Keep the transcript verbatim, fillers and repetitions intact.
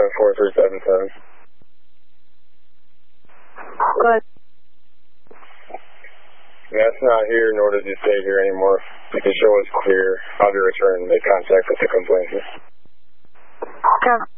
four three seven seven. Good. Yeah, it's not here, nor does he stay here anymore. If the show is clear, I'll be returning to make contact with the complainant. Okay.